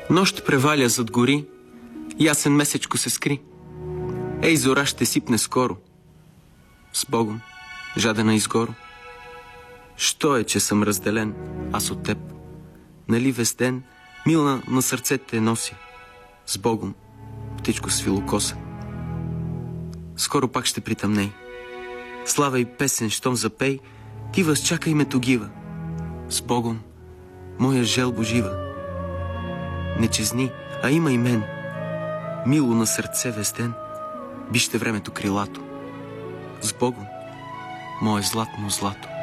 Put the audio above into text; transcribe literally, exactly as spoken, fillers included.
Нощ преваля зад гори, ясен месечко се скри. Ей, зора ще сипне скоро. С Богом, жадена изгоро. Що е, че съм разделен, аз от теб? Нали весь ден милна на сърце те нося? С Богом, птичко свилокоса. Скоро пак ще притъмней. Слава и песен, щом запей, ти възчакай ме тогива. С Богом, моя желбо жива. Не чезни, а има и мен. Мило на сърце весь ден, бище времето крилато. С Богом, мое златно злато.